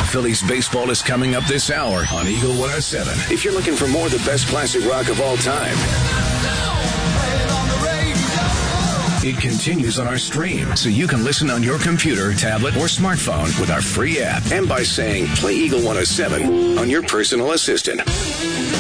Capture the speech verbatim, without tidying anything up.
Phillies baseball is coming up this hour on Eagle one oh seven. If you're looking for more of the best classic rock of all time, it continues on our stream, so you can listen on your computer, tablet, or smartphone with our free app, and by saying, play Eagle one oh seven on your personal assistant.